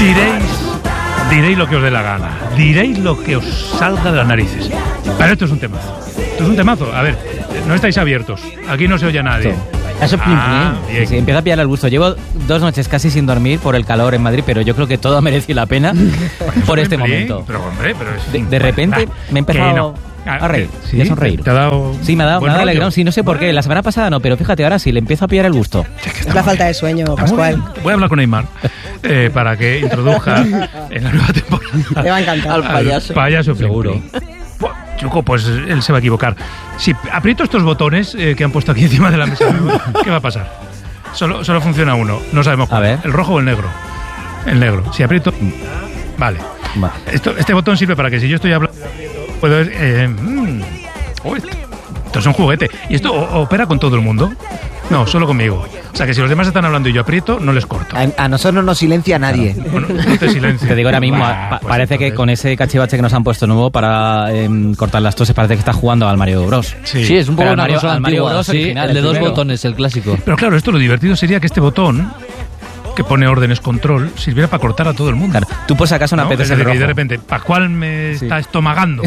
Diréis lo que os dé la gana. Diréis lo que os salga de las narices. Pero esto es un temazo. Esto es un temazo. A ver, no estáis abiertos. Aquí no se oye a nadie. Eso es sí, empieza a pillar el gusto. Llevo 2 noches casi sin dormir por el calor en Madrid, pero yo creo que todo ha merecido la pena por este momento. Pero hombre, de repente me he empezado a reír. ¿Sí? Y a sonreír. ¿Te ha dado Sí, me ha dado alegrón. Sí, no sé por qué. La semana pasada no, pero fíjate, ahora sí, le empiezo a pillar el gusto. Es la falta de sueño, Pascual. Voy a hablar con Neymar para que introduzca en la nueva temporada Te va a encantar. al payaso seguro. Chuco, pues él se va a equivocar. Si aprieto estos botones que han puesto aquí encima de la mesa, ¿qué va a pasar? Solo funciona uno, no sabemos cuál. A ver. ¿El rojo o el negro? El negro. Si aprieto... Vale. Este botón sirve para que si yo estoy hablando... puedo... esto es un juguete. ¿Y esto opera con todo el mundo? No, solo conmigo. O sea que si los demás están hablando y yo aprieto, no les corto. A nosotros no silencia nadie. Bueno, no te silencio. Te digo ahora mismo, pues parece que con ese cachivache que nos han puesto nuevo para cortar las toses, parece que está jugando al Mario Bros. Sí, es un poco una consola Mario antigua. Bros Sí, original, el de 2 primero. botones, el clásico. Pero claro, esto lo divertido sería que este botón, que pone órdenes control, sirviera para cortar a todo el mundo. Claro, tú por si acaso no ¿No? apetes Es el decir, rojo. que de repente, Pascual me está estomagando.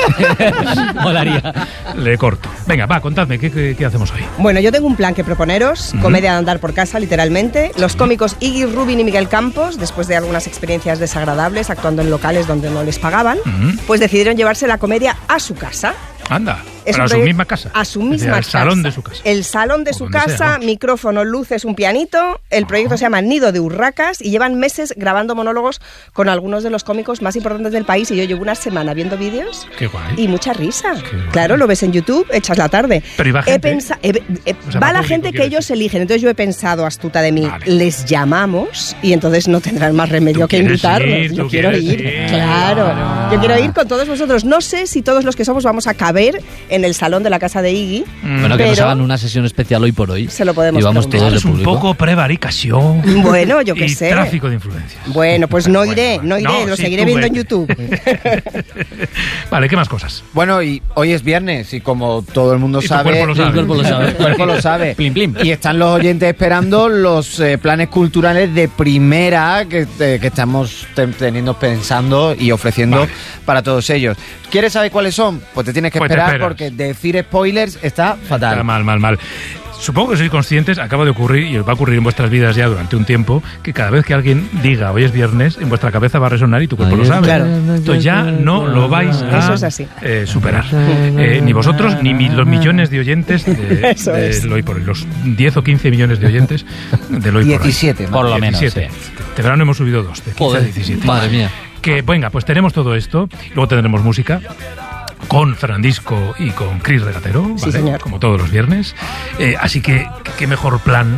Molaría. Le corto. Venga, va, contadme, ¿qué hacemos hoy? Bueno, yo tengo un plan que proponeros, comedia de andar por casa, literalmente. Los cómicos Iggy Rubin y Miguel Campos, después de algunas experiencias desagradables actuando en locales donde no les pagaban, pues decidieron llevarse la comedia a su casa. Anda, Es pero un a su proyecto- misma casa. A su Es decir, misma al casa. salón de su casa. El salón de O su donde casa, sea, ¿no? micrófono, luces, un pianito. El proyecto se llama Nido de Urracas y llevan meses grabando monólogos con algunos de los cómicos más importantes del país. Y yo llevo una semana viendo vídeos Qué guay. y mucha risa. Qué guay. Claro, lo ves en YouTube, echas la tarde. Pero ¿y va gente? O sea, va va la público, gente que quiero ellos decir. eligen. Entonces yo he pensado, astuta de mí, Vale. les llamamos y entonces no tendrán más remedio Tú que quieres invitarlos. ir, Yo tú quiero quieres ir, ir. claro. Yo quiero ir con todos vosotros. No sé si todos los que somos vamos a caber en el salón de la casa de Iggy. Bueno, que nos pero hagan una sesión especial hoy por hoy. se lo podemos Y vamos preguntar. todos Es de un público. poco prevaricación. Bueno, yo qué y sé. tráfico de influencias. Bueno, pues no iré, Bueno, lo sí, seguiré tú viendo en vete. YouTube. Vale, ¿qué más cosas? Bueno, y hoy es viernes y como todo el mundo Y tu sabe... cuerpo lo sabe. El cuerpo lo sabe. El cuerpo lo sabe. Plim, plim. Y están los oyentes esperando los planes culturales de primera que estamos pensando y ofreciendo Vale. para todos ellos. ¿Quieres saber cuáles son? Pues te tienes que Pues te esperar esperas. porque decir spoilers está fatal. Está mal. Supongo que sois conscientes, acaba de ocurrir y os va a ocurrir en vuestras vidas ya durante un tiempo, que cada vez que alguien diga hoy es viernes, en vuestra cabeza va a resonar y tu cuerpo lo sabe. Claro. Esto ya no lo vais a Eso es así. superar. Ni vosotros, ni los millones de oyentes Eso de es. Eloy por hoy, los 10 o 15 millones de oyentes de Eloy por hoy. 17, Por lo menos, 17. sí. De verano hemos subido 2, de 15 a Joder, 17. madre mía. Que venga, pues tenemos todo esto, luego tendremos música con Fernandisco y con Cris Regatero, Sí, ¿vale? señor. Como todos los viernes. Así que qué mejor plan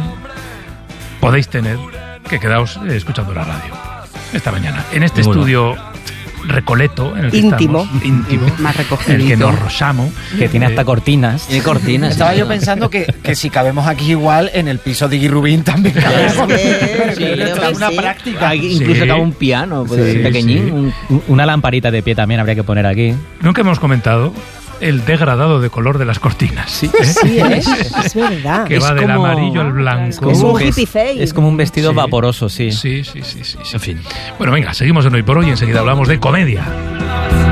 podéis tener que quedaos escuchando la radio esta mañana. En este Ninguno. estudio recoleto en el que Íntimo. estamos, íntimo, Más en el que recogidito. nos rozamos. Que tiene hasta cortinas. Y cortinas. Estaba yo pensando que si cabemos aquí igual, en el piso de Iggy Rubin también cabemos. Es que- Sí, creo esto que es una sí. práctica. Incluso Sí. acaba un piano, pues, Sí, pequeñín. Una lamparita de pie también habría que poner aquí. Nunca hemos comentado el degradado de color de las cortinas. Sí, es verdad. Que Es va del como- amarillo al blanco. Es un Es- hippie face. Es como un vestido Sí. vaporoso, sí. Sí. En fin. Bueno, venga, seguimos en Hoy por Hoy y enseguida hablamos de comedia.